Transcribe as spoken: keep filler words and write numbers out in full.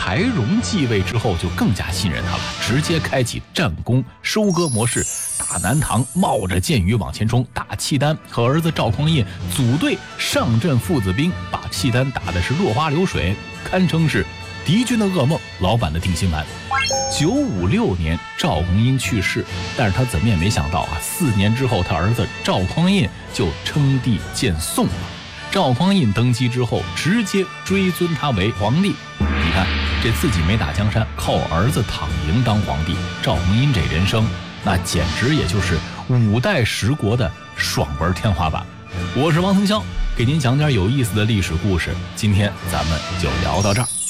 柴荣继位之后就更加信任他了，直接开启战功收割模式。大南唐冒着箭雨往前冲，大契丹和儿子赵匡胤组队上阵父子兵，把契丹打的是落花流水，堪称是敌军的噩梦，老板的定心丸。九五六年赵匡胤去世，但是他怎么也没想到啊，四年之后他儿子赵匡胤就称帝建宋了。赵匡胤登基之后，直接追尊他为皇帝。你看这自己没打江山，靠儿子躺赢当皇帝，赵匡胤这人生那简直也就是五代十国的爽文天花板。我是王腾霄，给您讲点有意思的历史故事，今天咱们就聊到这儿。